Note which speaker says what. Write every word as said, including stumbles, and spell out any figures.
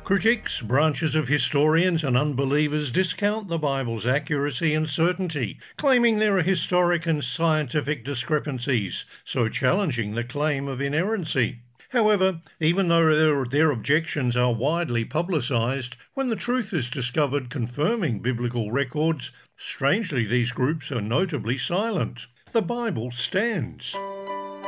Speaker 1: Critics, branches of historians and unbelievers discount the Bible's accuracy and certainty, claiming there are historic and scientific discrepancies, so challenging the claim of inerrancy. However, even though their, their objections are widely publicised, when the truth is discovered confirming biblical records, strangely these groups are notably silent. The Bible stands.